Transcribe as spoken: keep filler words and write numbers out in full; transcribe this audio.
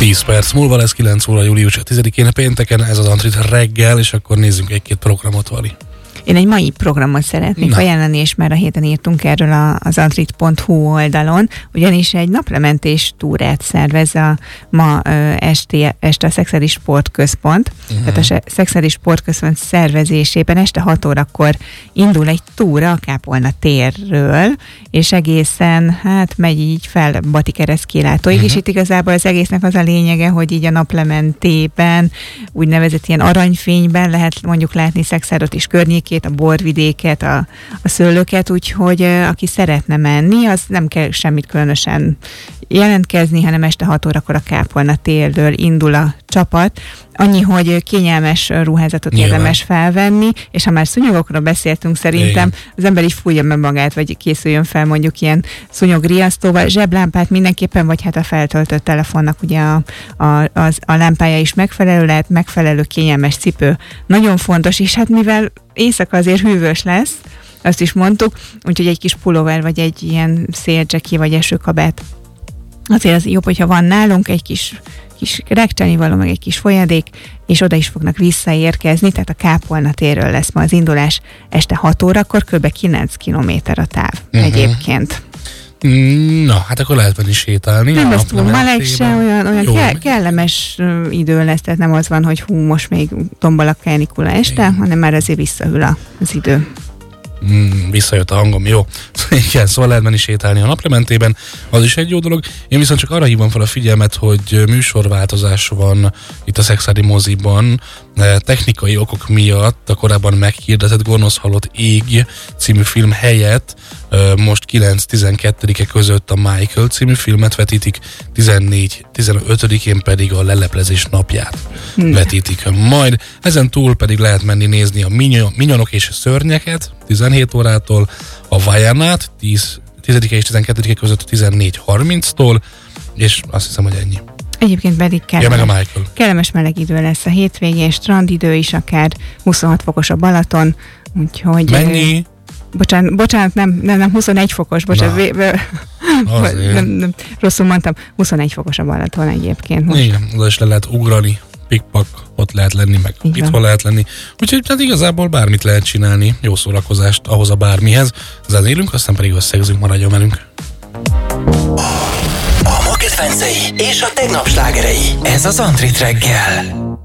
tíz perc múlva lesz kilenc óra július tizedikén pénteken, ez az Antrit reggel, és akkor nézzünk egy-két programot, Vali. Én egy mai programot szeretnék Na. ajánlani, és már a héten írtunk erről a, az antrit pont hu oldalon, ugyanis egy naplementés túrát szervez a ma ö, este, este a Szexádi Sportközpont. Uh-huh. Tehát a Szexádi Sportközpont szervezésében este hat órakor indul egy túra a Kápolna térről, és egészen, hát megy így fel Bati keresztkilátóig, uh-huh. és itt igazából az egésznek az a lényege, hogy így a naplementében, úgynevezett ilyen aranyfényben lehet mondjuk látni Szexádot és környékét, a borvidéket, a, a szőlőket, úgyhogy aki szeretne menni, az nem kell semmit különösen jelentkezni, hanem este hat órakor a Kápolna térről indul a csapat. Annyi, hogy kényelmes ruházatot Nyilván. érdemes felvenni, és ha már szúnyogokról beszéltünk, szerintem Igen. az ember így fújja meg magát, vagy készüljön fel mondjuk ilyen szúnyogriasztóval, zseblámpát mindenképpen, vagy hát a feltöltött telefonnak ugye a, a, az, a lámpája is megfelelő lehet, megfelelő kényelmes cipő. Nagyon fontos, és hát mivel éjszaka azért hűvös lesz, azt is mondtuk, úgyhogy egy kis pulóver, vagy egy ilyen szélcseki, vagy esőkabát. Azért az jobb, hogyha van nálunk egy kis kis regcsenivaló, meg egy kis folyadék, és oda is fognak visszaérkezni, tehát a Kápolna térről lesz ma az indulás este hat órakor, kb. kilenc kilométer a táv uh-huh. egyébként. Na, hát akkor lehet menni sétálni. Nem lesz túl meleg se, olyan, olyan Jó, ke- kellemes idő lesz, tehát nem az van, hogy hú, most még tombol a kánikula este, Igen. hanem már azért visszahűl az idő. Mm, visszajött a hangom, jó. Igen, szóval lehet menni sétálni a naplementében, az is egy jó dolog. Én viszont csak arra hívom fel a figyelmet, hogy műsorváltozás van itt a Szexádi moziban. Technikai okok miatt a korábban meghirdetett Gonosz halott ég című film helyett most kilenc-tizenkettedike között a Michael című filmet vetítik, tizennégy-tizenötödikén pedig a Leleplezés napját hmm. vetítik. Majd ezen túl pedig lehet menni nézni a Minyonok és Szörnyeket tizenhét órától, a Vajanát tízedike és tizenkettedike között tizennégy harminctól, és azt hiszem, hogy ennyi. Egyébként pedig kellemes, ja, meg a Michael. kellemes meleg idő lesz a hétvégén, strandidő is akár huszonhat fokos a Balaton, úgyhogy... Mennyi? Bocsánat, bocsánat nem, nem, nem, huszonegy fokos, bocsánat, vé, vé, nem, nem, rosszul mondtam, huszonegy fokos a Balaton egyébként. Most. Igen, oda is le lehet ugrani, pikpak, ott lehet lenni, meg Így itthon van. lehet lenni. Úgyhogy hát igazából bármit lehet csinálni, jó szórakozást ahhoz a bármihez. Zenélünk, aztán pedig összegzünk, maradjon velünk. A ma kedvencei és a tegnap slágerei. Ez az Antrit reggel.